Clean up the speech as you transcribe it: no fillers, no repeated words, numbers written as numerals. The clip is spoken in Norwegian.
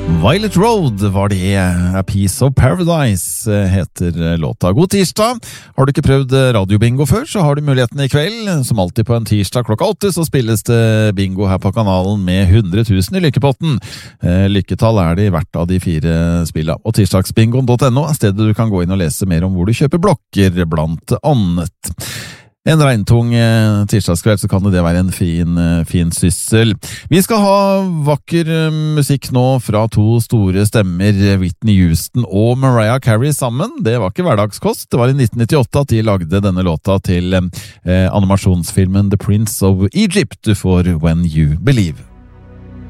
Violet Road var det. A Piece of Paradise heter låta. God tirsdag. Har du ikke prøvd radiobingo før, så har du muligheten i kveld. Som alltid på en tirsdag klokka 8 så spilles det bingo her på kanalen med 100 000 i lykkepotten. Lykketall er det i hvert av de 4 spillene. Og tirsdagsbingoen.no er stedet du kan gå inn og lese mer om hvor du kjøper blokker, blant annet. En regntung tirsdagskveld, så kan det være en fin syssel. Vi skal ha vakker musikk nå fra 2 store stemmer, Whitney Houston og Mariah Carey sammen. Det var ikke hverdagskost. Det var i 1998 at de lagde denne låta til animasjonsfilmen The Prince of Egypt for When You Believe.